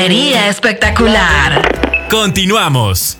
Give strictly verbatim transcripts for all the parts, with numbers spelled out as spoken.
Sería espectacular. Continuamos.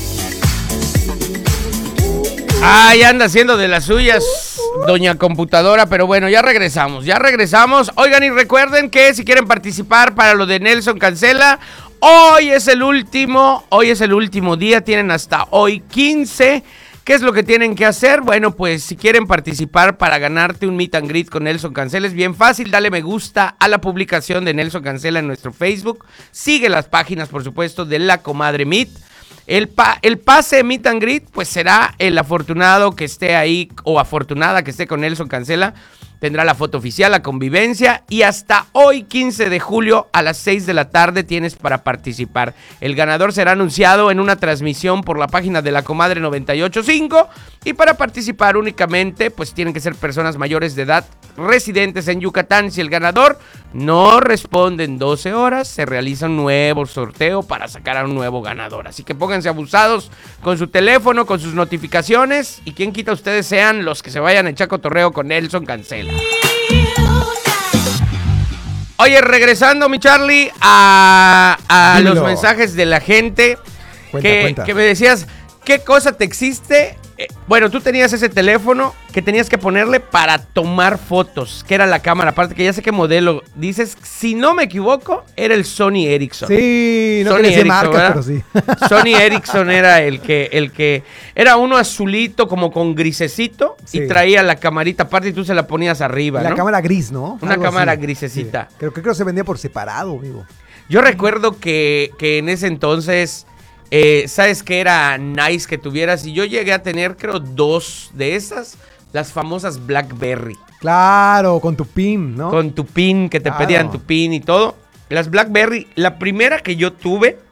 Ah, ya anda haciendo de las suyas, doña computadora, pero bueno, ya regresamos, ya regresamos. Oigan, y recuerden que si quieren participar para lo de Nelson Cancela, hoy es el último, hoy es el último día, tienen hasta hoy quince. ¿Qué es lo que tienen que hacer? Bueno, pues si quieren participar para ganarte un meet and greet con Nelson Cancela, es bien fácil, dale me gusta a la publicación de Nelson Cancela en nuestro Facebook, sigue las páginas, por supuesto, de La Comadre Meet. El, pa- el pase meet and greet, pues será el afortunado que esté ahí o afortunada que esté con Nelson Cancela. Tendrá la foto oficial, la convivencia y hasta hoy quince de julio a las seis de la tarde tienes para participar. El ganador será anunciado en una transmisión por la página de La Comadre noventa y ocho punto cinco y para participar únicamente pues tienen que ser personas mayores de edad residentes en Yucatán. Si el ganador no responde en doce horas, se realiza un nuevo sorteo para sacar a un nuevo ganador. Así que pónganse abusados con su teléfono, con sus notificaciones y quien quita ustedes sean los que se vayan a echar cotorreo con Nelson Cancela. Oye, regresando, mi Charlie, a, a los mensajes de la gente. Cuenta, que, cuenta. que me decías, ¿qué cosa te existe? Eh, bueno, tú tenías ese teléfono que tenías que ponerle para tomar fotos, que era la cámara, aparte que ya sé qué modelo. Dices, si no me equivoco, era el Sony Ericsson. Sí, no Sony quería decir Ericsson, marcas, ¿verdad? pero sí. Sony Ericsson era el que, el que, era uno azulito como con grisecito Sí. y traía la camarita aparte y tú se la ponías arriba, La ¿no? cámara gris, ¿no? Una Algo cámara así. grisecita. Sí. Creo que creo que se vendía por separado, amigo. Yo recuerdo que, que en ese entonces, eh, ¿sabes qué era nice que tuvieras? Y yo llegué a tener, creo, dos de esas, las famosas BlackBerry. Claro, con tu pin, ¿no? Con tu pin, que te Claro. pedían tu pin y todo. Las BlackBerry, la primera que yo tuve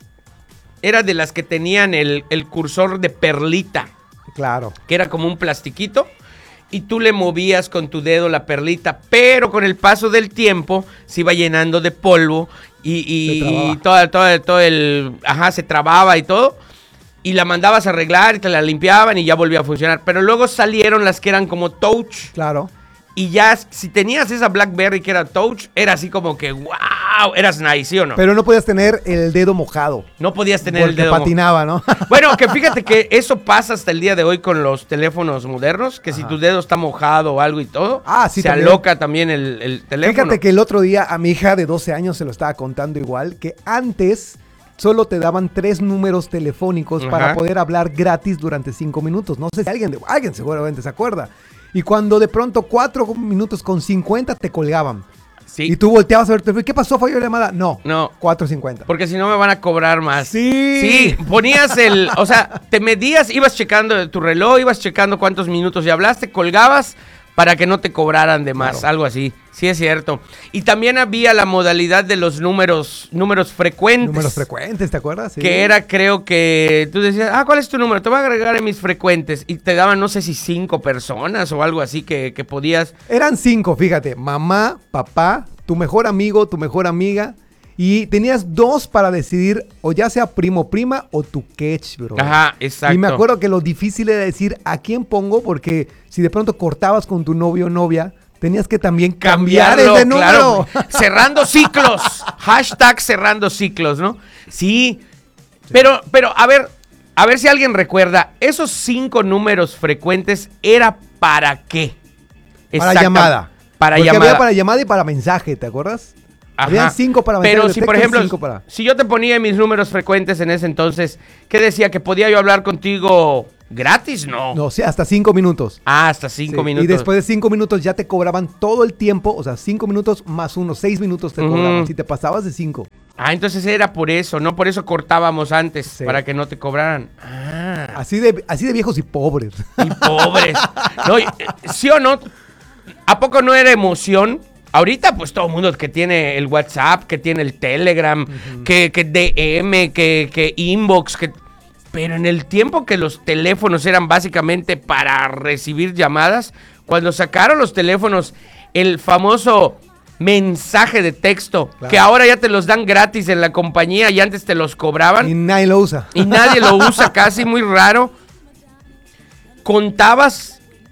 era de las que tenían el, el cursor de perlita, Claro. que era como un plastiquito. Y tú le movías con tu dedo la perlita, pero con el paso del tiempo se iba llenando de polvo y, y, Se trababa. y todo, todo, todo el... Ajá, se trababa y todo. Y la mandabas a arreglar y te la limpiaban y ya volvía a funcionar. Pero luego salieron las que eran como touch. Claro. Y ya, si tenías esa BlackBerry que era touch, era así como que, wow, eras nice, ¿sí o no? Pero no podías tener el dedo mojado. No podías tener Porque el dedo mo- patinaba, ¿no? Bueno, que fíjate que eso pasa hasta el día de hoy con los teléfonos modernos, que si tu dedo está mojado o algo y todo, Ah, sí, se también. aloca también el, el teléfono. Fíjate que el otro día a mi hija de doce años se lo estaba contando igual, que antes solo te daban tres números telefónicos Ajá. para poder hablar gratis durante cinco minutos. No sé si alguien, de- alguien seguramente se acuerda. Y cuando de pronto cuatro minutos con cincuenta te colgaban. Sí, Y tú volteabas a ver tu teléfono. ¿Qué pasó? ¿Falló la llamada? No. no, cuatro cincuenta. porque si no me van a cobrar más. Sí. Sí, ponías el, o sea, te medías, ibas checando tu reloj, ibas checando cuántos minutos ya hablaste, colgabas para que no te cobraran de más, Claro. algo así. Sí, es cierto. Y también había la modalidad de los números, números frecuentes. Números frecuentes, ¿te acuerdas? Sí. Que era, creo que tú decías, ah, ¿cuál es tu número? Te voy a agregar en mis frecuentes. Y te daban, no sé si cinco personas o algo así que, que podías. Eran cinco, fíjate. Mamá, papá, tu mejor amigo, tu mejor amiga. Y tenías dos para decidir, o ya sea primo, prima o tu catch, bro. Ajá, exacto. Y me acuerdo que lo difícil era decir a quién pongo, porque si de pronto cortabas con tu novio o novia, tenías que también cambiar Cambiarlo, ese claro. número. Cerrando ciclos. Hashtag cerrando ciclos, ¿no? Sí. Pero, pero, a ver, a ver si alguien recuerda, esos cinco números frecuentes, ¿era para qué? Para Exacta- llamada. Para Porque llamada. había para llamada y para mensaje, ¿te acuerdas? Ajá. Habían cinco para mensaje Pero de si, por texto y ejemplo, cinco para... si yo te ponía mis números frecuentes en ese entonces, ¿qué decía? ¿Que podía yo hablar contigo gratis? No. No, sí, hasta cinco minutos. Ah, hasta cinco Sí, minutos. Y después de cinco minutos ya te cobraban todo el tiempo, o sea, cinco minutos más uno, seis minutos te Ujú. cobraban. Si te pasabas de cinco. Ah, entonces era por eso, no por eso cortábamos antes, Sí. para que no te cobraran. Ah, Así de, así de viejos y pobres. y pobres. No, y- ¿sí o no? ¿A poco no era emoción? Ahorita, pues todo el mundo que tiene el WhatsApp, que tiene el Telegram, que, que D M, que, que Inbox, que... Pero en el tiempo que los teléfonos eran básicamente para recibir llamadas, cuando sacaron los teléfonos, el famoso mensaje de texto, Claro. que ahora ya te los dan gratis en la compañía y antes te los cobraban Y nadie lo usa. y nadie lo usa, casi muy raro. Contabas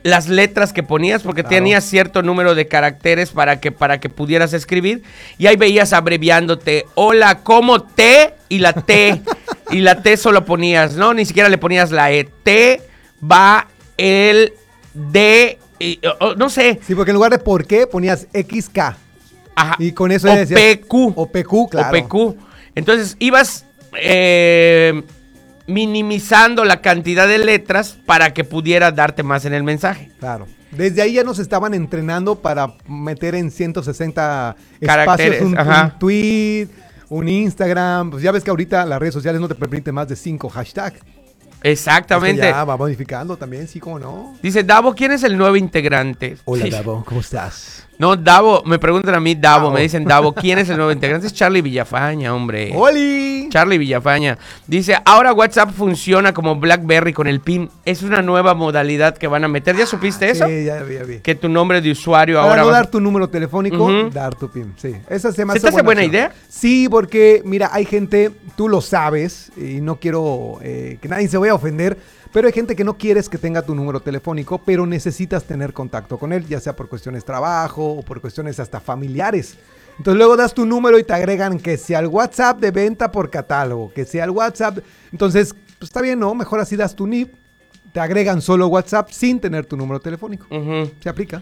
las letras que ponías, porque Claro. tenías cierto número de caracteres para que, para que pudieras escribir, y ahí veías abreviándote, hola, ¿cómo te? Y la T, y la T solo ponías, ¿no? Ni siquiera le ponías la E. T, va, el, D, y, o- o, no sé. Sí, porque en lugar de por qué ponías equis ca. Ajá. Y con eso o ya decías- P Q. O pe cu, claro. O P Q. Entonces ibas eh, minimizando la cantidad de letras para que pudiera darte más en el mensaje. Claro. Desde ahí ya nos estaban entrenando para meter en ciento sesenta Caracteres, espacios un, ajá. un tweet, un Instagram. Pues ya ves que ahorita las redes sociales no te permiten más de cinco hashtags. Exactamente. Esto ya va modificando también, sí, cómo no. Dice, Davo, ¿quién es el nuevo integrante? Hola, Sí. Davo, ¿cómo estás? No, Davo, me preguntan a mí, Davo, Davo. me dicen Davo, ¿quién es el nuevo integrante? Es Charlie Villafaña, hombre. ¡Oli! Charlie Villafaña. Dice, ahora WhatsApp funciona como BlackBerry con el PIN. Es una nueva modalidad que van a meter. ¿Ya supiste eso? Sí, ya vi, ya vi. Que tu nombre de usuario Para ahora no va- dar tu número telefónico, Ujú. dar tu PIN. Sí, esa se me ¿Se hace te hace buena opción. idea? Sí, porque, mira, hay gente, tú lo sabes, y no quiero eh, que nadie se vaya a ofender, pero hay gente que no quieres que tenga tu número telefónico, pero necesitas tener contacto con él, ya sea por cuestiones de trabajo o por cuestiones hasta familiares. Entonces luego das tu número y te agregan que sea el WhatsApp de venta por catálogo, que sea el WhatsApp. Entonces, pues está bien, ¿no? Mejor así das tu N I P, te agregan solo WhatsApp sin tener tu número telefónico. Ujú. Se aplica.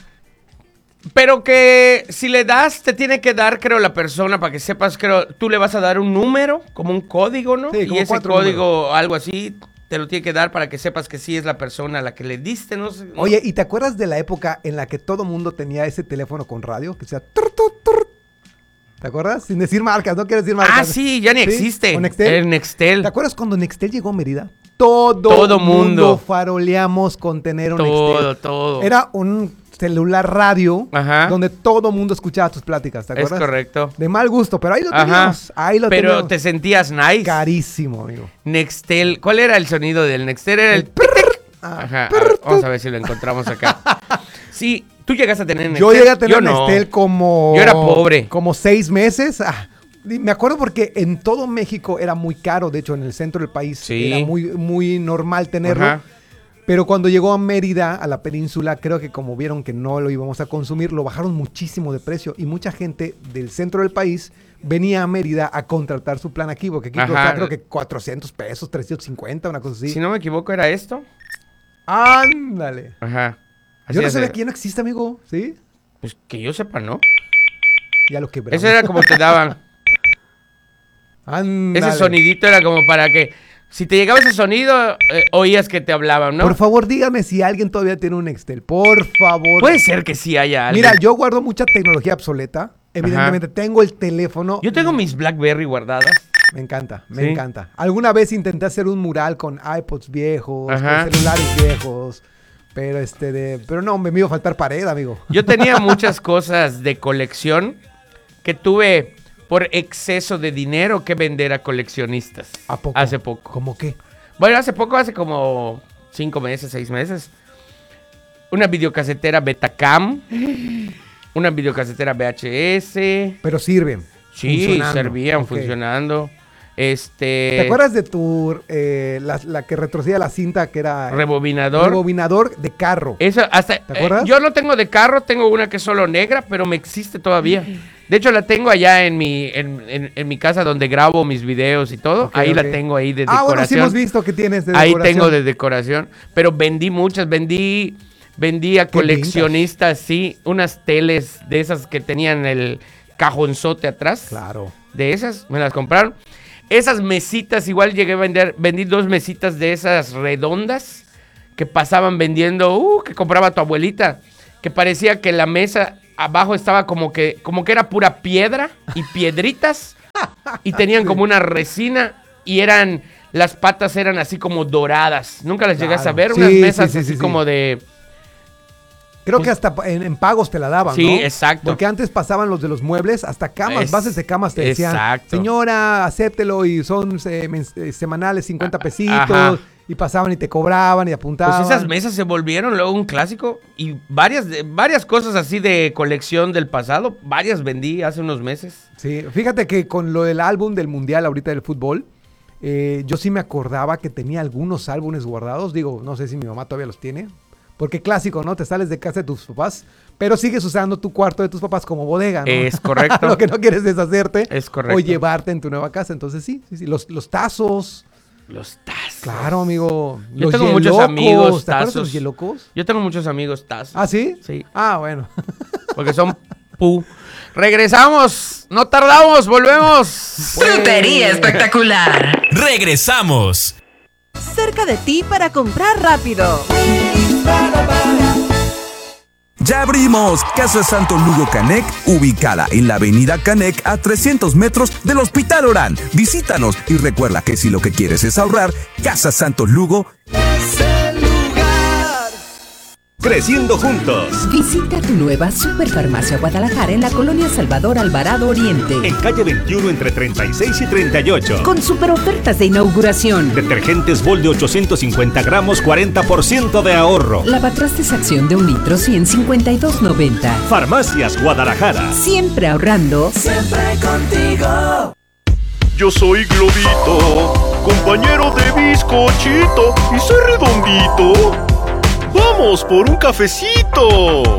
Pero que si le das, te tiene que dar, creo, la persona para que sepas, creo, tú le vas a dar un número, como un código, ¿no? Sí, y como ese cuatro código, algo así, te lo tiene que dar para que sepas que sí es la persona a la que le diste, no sé. ¿no? Oye, ¿y te acuerdas de la época en la que todo mundo tenía ese teléfono con radio? Que sea... tur, tur, tur? ¿Te acuerdas? Sin decir marcas, no quiero decir marcas. Ah, sí, ya ni ¿Sí? existe. ¿O Nextel? El Nextel. ¿Te acuerdas cuando Nextel llegó a Mérida? Todo, Todo mundo mundo. faroleamos con tener un Todo, Nextel. todo. Era un celular radio Ajá. donde todo mundo escuchaba tus pláticas, ¿te Es acuerdas? correcto. De mal gusto, pero ahí lo Ajá. teníamos. Ahí lo Pero teníamos. te sentías nice. Carísimo, amigo. Nextel. ¿Cuál era el sonido del Nextel? Era el... Ah, Ajá. A ver, vamos a ver si lo encontramos acá. Sí, tú llegaste a tener Nextel. Yo llegué a tener Yo no. Nextel como... Yo era pobre. Como seis meses. Ah, y me acuerdo porque en todo México era muy caro. De hecho, en el centro del país Sí. era muy, muy normal tenerlo. Ajá. Pero cuando llegó a Mérida, a la península, creo que como vieron que no lo íbamos a consumir, lo bajaron muchísimo de precio. Y mucha gente del centro del país venía a Mérida a contratar su plan aquí. Porque aquí Ajá. costaba creo que cuatrocientos pesos, trescientos cincuenta, una cosa así. Si no me equivoco, ¿era esto? Ándale. Ajá. Así Yo no es, sabía eh. que ya no existe, amigo. ¿Sí? Pues que yo sepa, ¿no? Ya lo quebramos. Ese era como te daban. Ándale. Ese sonidito era como para que... Si te llegaba ese sonido, eh, oías que te hablaban, ¿no? Por favor, dígame si alguien todavía tiene un Nextel. Por favor. Puede ser que sí haya alguien. Mira, yo guardo mucha tecnología obsoleta. Evidentemente, tengo el teléfono. Yo tengo mis BlackBerry guardadas. Me encanta, me Sí. encanta. Alguna vez intenté hacer un mural con iPods viejos, Ajá. con celulares viejos. Pero este de. Pero no, me iba a faltar pared, amigo. Yo tenía muchas cosas de colección que tuve por exceso de dinero que vender a coleccionistas. ¿A poco? Hace poco. ¿Cómo qué? Bueno, hace poco, hace como cinco meses, seis meses. Una videocasetera Betacam. Una videocasetera V H S. Pero sirven. Sí, funcionando. servían, Ok. funcionando. Este... ¿Te acuerdas de tu. eh, la, la que retrocedía la cinta que era. Rebobinador. Rebobinador de carro. Eso hasta... ¿Te acuerdas? eh, yo no tengo de carro, tengo una que es solo negra, pero me existe todavía. De hecho, la tengo allá en mi, en, en- en mi casa donde grabo mis videos y todo. Ok, ahí ok. la tengo ahí de Ah, bueno, sí decoración. hemos visto que tienes de Ahí decoración. tengo de decoración. Pero vendí muchas, vendí, vendí a Qué coleccionistas, sí, unas teles de esas que tenían el cajonzote atrás. Claro. De esas, me las compraron. Esas mesitas, igual llegué a vender, vendí dos mesitas de esas redondas que pasaban vendiendo, uh, que compraba tu abuelita, que parecía que la mesa abajo estaba como que, como que era pura piedra y piedritas y tenían como una resina y eran, las patas eran así como doradas. Nunca las llegas a Claro. ver, Sí, unas sí, mesas sí, así sí, sí. como de... Creo Pues- que hasta en, en pagos te la daban, Sí, ¿no? exacto. Porque antes pasaban los de los muebles, hasta camas, Es- bases de camas te decían, exacto. señora, acéptelo y son eh, mens- eh, semanales cincuenta pesitos Ajá. y pasaban y te cobraban y apuntaban. Pues esas mesas se volvieron luego un clásico y varias, de- varias cosas así de colección del pasado, varias vendí hace unos meses. Sí, fíjate que con lo del álbum del Mundial ahorita del fútbol, eh, yo sí me acordaba que tenía algunos álbumes guardados, digo, no sé si mi mamá todavía los tiene, Porque clásico, ¿no? Te sales de casa de tus papás, pero sigues usando tu cuarto de tus papás como bodega, ¿no? Es correcto. Lo que no quieres deshacerte. Es correcto. O llevarte en tu nueva casa. Entonces sí, sí, sí. Los, los tazos. Los tazos. Claro, amigo. Yo Los tengo muchos hielocos. amigos ¿Te acuerdas de tazos. los hielocos? Yo tengo muchos amigos tazos. ¿Ah, sí? Sí. Ah, bueno. Porque son pu. Regresamos. No tardamos. Volvemos. Frutería espectacular. Regresamos. Cerca de ti para comprar rápido. Ya abrimos Casa Santo Lugo Canec, ubicada en la avenida Canec a trescientos metros del Hospital Orán. Visítanos y recuerda que si lo que quieres es ahorrar, Casa Santo Lugo es el lugar. Creciendo juntos. Visita tu nueva Superfarmacia Guadalajara en la colonia Salvador Alvarado Oriente. En calle veintiuno entre treinta y seis y treinta y ocho. Con super ofertas de inauguración. Detergentes Vol de ochocientos cincuenta gramos, cuarenta por ciento de ahorro. Lavatrastes Acción de un litro, ciento cincuenta y dos noventa. Farmacias Guadalajara. Siempre ahorrando. Siempre contigo. Yo soy Globito, compañero de bizcochito, y soy redondito. ¡Vamos por un cafecito!